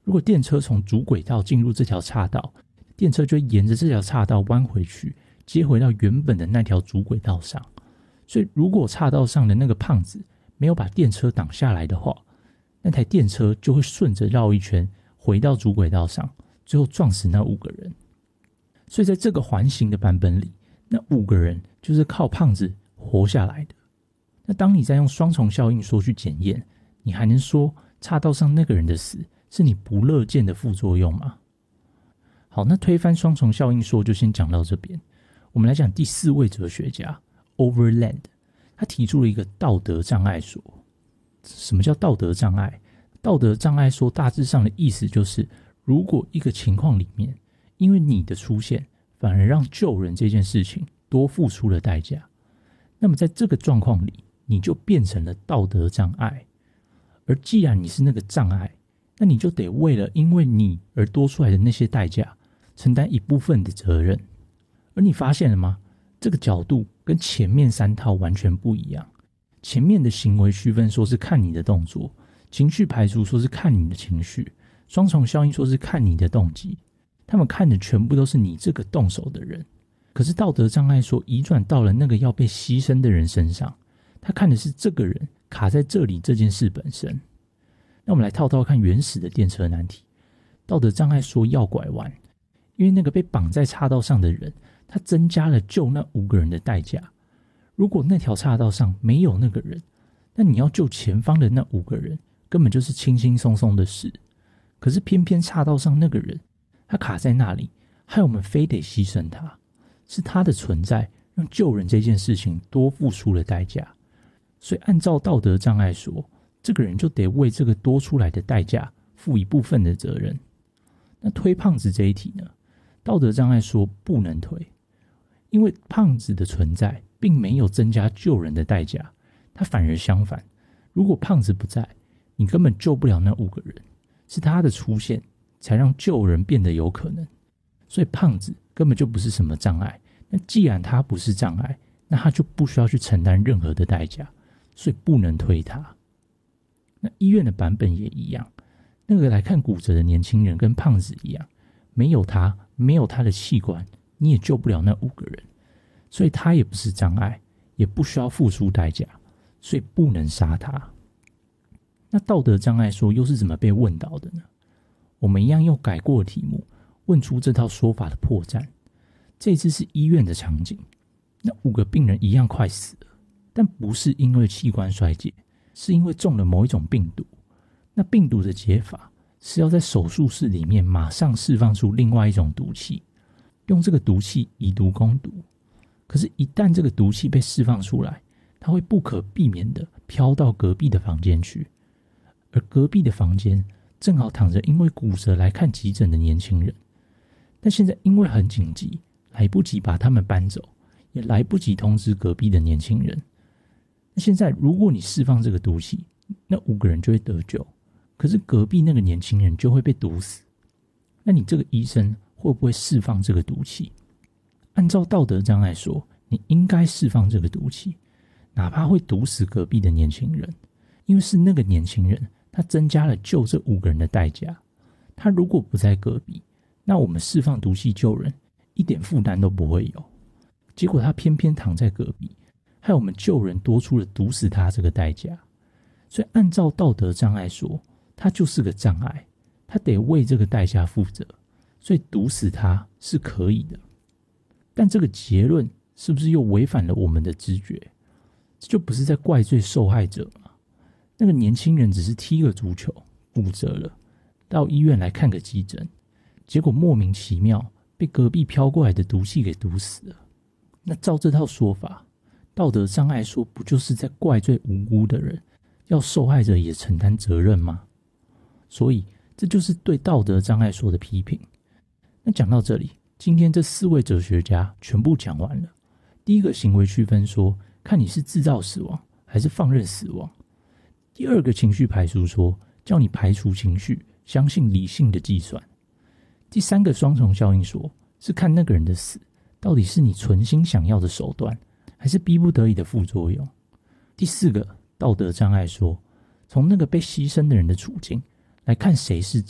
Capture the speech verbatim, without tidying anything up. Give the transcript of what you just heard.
如果电车从主轨道进入这条岔道，电车就会沿着这条岔道弯回去，接回到原本的那条主轨道上。所以如果岔道上的那个胖子没有把电车挡下来的话，那台电车就会顺着绕一圈回到主轨道上，最后撞死那五个人。所以在这个环形的版本里，那五个人就是靠胖子活下来的。那当你再用双重效应说去检验，你还能说岔道上那个人的死是你不乐见的副作用吗？好，那推翻双重效应说就先讲到这边。我们来讲第四位哲学家 Overland， 他提出了一个道德障碍说。什么叫道德障碍？道德障碍说大致上的意思就是，如果一个情况里面，因为你的出现反而让救人这件事情多付出了代价，那么在这个状况里，你就变成了道德障碍。而既然你是那个障碍，那你就得为了因为你而多出来的那些代价承担一部分的责任。而你发现了吗？这个角度跟前面三套完全不一样。前面的行为区分说是看你的动作，情绪排除说是看你的情绪，双重效应说是看你的动机。他们看的全部都是你这个动手的人。可是道德障碍说移转到了那个要被牺牲的人身上，他看的是这个人卡在这里这件事本身。那我们来套套看原始的电车难题。道德障碍说要拐弯，因为那个被绑在岔道上的人，他增加了救那五个人的代价。如果那条岔道上没有那个人，那你要救前方的那五个人根本就是轻轻松松的事。可是偏偏岔道上那个人，他卡在那里，害我们非得牺牲他。是他的存在让救人这件事情多付出了代价。所以按照道德障碍说，这个人就得为这个多出来的代价负一部分的责任。那推胖子这一题呢？道德障碍说不能推，因为胖子的存在并没有增加救人的代价，他反而相反。如果胖子不在，你根本救不了那五个人，是他的出现才让救人变得有可能。所以胖子根本就不是什么障碍。那既然他不是障碍，那他就不需要去承担任何的代价，所以不能推他。那医院的版本也一样，那个来看骨折的年轻人跟胖子一样，没有他，没有他的器官，你也救不了那五个人，所以他也不是障碍，也不需要付出代价，所以不能杀他。那道德障碍说又是怎么被问到的呢？我们一样用改过的题目问出这套说法的破绽。这次是医院的场景，那五个病人一样快死了，但不是因为器官衰竭，是因为中了某一种病毒。那病毒的解法是要在手术室里面马上释放出另外一种毒气，用这个毒气以毒攻毒。可是一旦这个毒气被释放出来，它会不可避免的飘到隔壁的房间去，而隔壁的房间正好躺着因为骨折来看急诊的年轻人。但现在因为很紧急，来不及把他们搬走，也来不及通知隔壁的年轻人。那现在如果你释放这个毒气，那五个人就会得救，可是隔壁那个年轻人就会被毒死。那你这个医生会不会释放这个毒气？按照道德障碍说，你应该释放这个毒气，哪怕会毒死隔壁的年轻人，因为是那个年轻人他增加了救这五个人的代价。他如果不在隔壁，那我们释放毒气救人一点负担都不会有。结果他偏偏躺在隔壁，害我们救人多出了毒死他这个代价。所以按照道德障碍说，他就是个障碍，他得为这个代价负责，所以毒死他是可以的。但这个结论是不是又违反了我们的直觉？这就不是在怪罪受害者吗？那个年轻人只是踢个足球骨折了，到医院来看个急诊，结果莫名其妙被隔壁飘过来的毒气给毒死了。那照这套说法，道德障碍说不就是在怪罪无辜的人，要受害者也承担责任吗？所以这就是对道德障碍说的批评。那讲到这里，今天这四位哲学家全部讲完了。第一个行为区分说，看你是制造死亡还是放任死亡。第二个情绪排除说，叫你排除情绪，相信理性的计算。第三个双重效应说，是看那个人的死到底是你存心想要的手段，还是逼不得已的副作用。第四个道德障碍说，从那个被牺牲的人的处境来看谁是